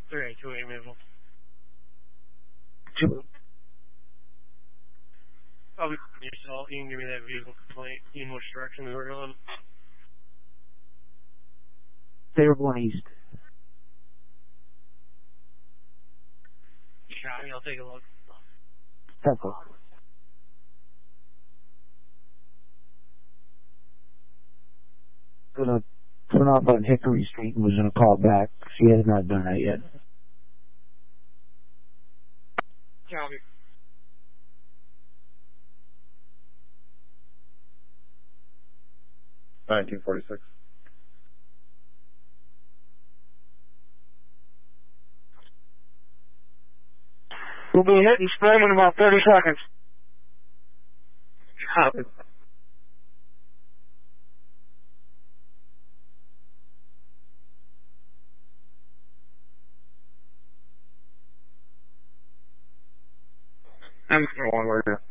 3828 Maple. I'll be yourself. You can give me that vehicle complaint. You know which direction we were going. They were going east. Copy, I'll take a look. Temple. Gonna turn off on Hickory Street and was gonna call back. She has not done that yet. Copy. $19.46. We'll be hitting Spring in about 30 seconds. Copy. I'm one word.